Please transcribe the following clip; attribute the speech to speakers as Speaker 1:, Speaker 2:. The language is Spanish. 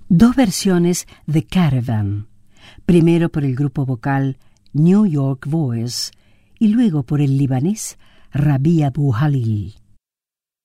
Speaker 1: Dos versiones de Caravan, primero por el grupo vocal New York Voice y luego por el libanés Rabi Abu Halil.